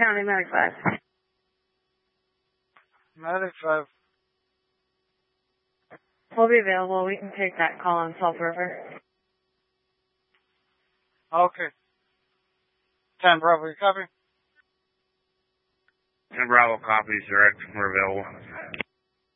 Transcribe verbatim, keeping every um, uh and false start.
County, Medic five. Medic five. We'll be available. We can take that call on Salt River. Okay. ten Bravo, you copy? ten Bravo copies, direct. We're available.